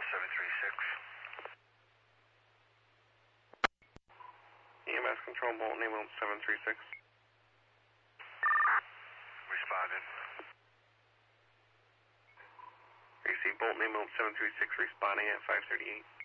EMS control, Bolton ambulance 736. Responded. Receive Bolton ambulance 736 responding at 538.